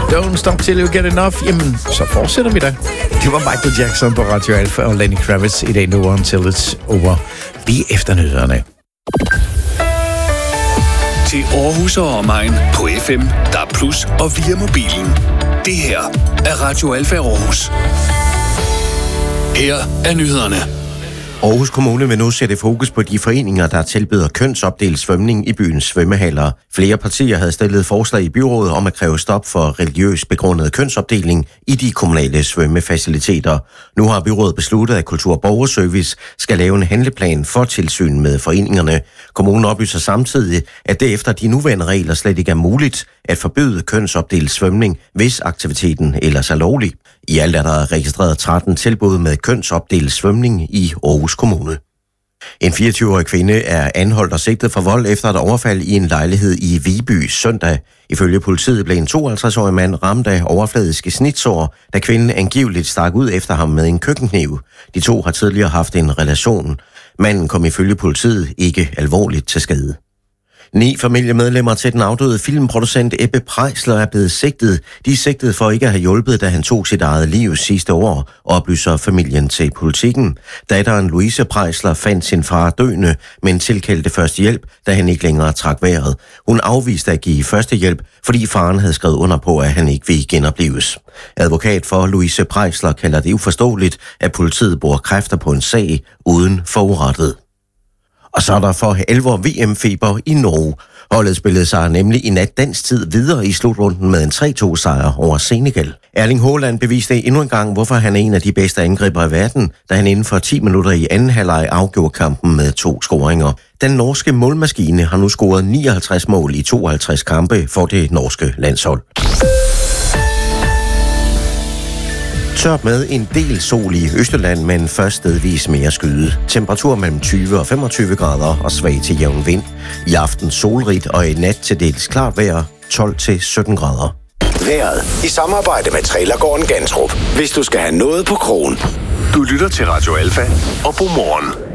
Don't Stop Till You Get Enough. Jamen, så fortsætter vi da. Det var Michael Jackson på Radio Alfa og Lenny Kravitz i dag nu Until It's Over. Lige efter nyhederne. Til Aarhus og omegn på FM, DAB+ og via mobilen. Det her er Radio Alfa Aarhus. Her er nyhederne. Aarhus Kommune vil nu sætte fokus på de foreninger, der tilbyder kønsopdelt svømning i byens svømmehaller. Flere partier havde stillet forslag i byrådet om at kræve stop for religiøs begrundet kønsopdeling i de kommunale svømmefaciliteter. Nu har byrådet besluttet, at Kultur- og Borgerservice skal lave en handleplan for tilsyn med foreningerne. Kommunen oplyser samtidig, at det efter de nuværende regler slet ikke er muligt at forbyde kønsopdelt svømning, hvis aktiviteten ellers er lovlig. I alt er der registreret 13 tilbud med kønsopdelt svømning i Aarhus Kommune. En 24-årig kvinde er anholdt og sigtet for vold efter et overfald i en lejlighed i Viby søndag. Ifølge politiet blev en 52-årig mand ramt af overfladiske snitsår, da kvinden angiveligt stak ud efter ham med en køkkenkniv. De to har tidligere haft en relation. Manden kom ifølge politiet ikke alvorligt til skade. 9 familiemedlemmer til den afdøde filmproducent Ebbe Preisler er blevet sigtet. De er sigtet for ikke at have hjulpet, da han tog sit eget liv sidste år, oplyser familien til Politikken. Datteren Louise Preisler fandt sin far døende, men tilkaldte førstehjælp, da han ikke længere trak vejret. Hun afviste at give førstehjælp, fordi faren havde skrevet under på, at han ikke ville genoplives. Advokat for Louise Preisler kalder det uforståeligt, at politiet bruger kræfter på en sag uden forurettet. Og så er der for alvor VM-feber i Norge. Holdet spillede sig nemlig i nat dansk tid videre i slutrunden med en 3-2-sejr over Senegal. Erling Haaland beviste endnu en gang, hvorfor han er en af de bedste angriber i verden, da han inden for 10 minutter i anden halvleg afgjorde kampen med 2 scoringer. Den norske målmaskine har nu scoret 59 mål i 52 kampe for det norske landshold. Tørt med en del sol i Østjylland, men først stedvis mere skyde. Temperatur mellem 20 og 25 grader og svag til jævn vind. I aften solrigt og i nat til dels klart vejr 12 til 17 grader. Vejret i samarbejde med Trailergården Gantrup. Hvis du skal have noget på krogen. Du lytter til Radio Alfa og Godmorgen.